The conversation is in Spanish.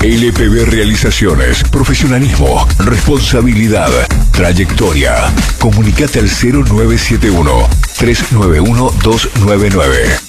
LPB Realizaciones, profesionalismo, responsabilidad, trayectoria. Comunicate al 0971 391 299.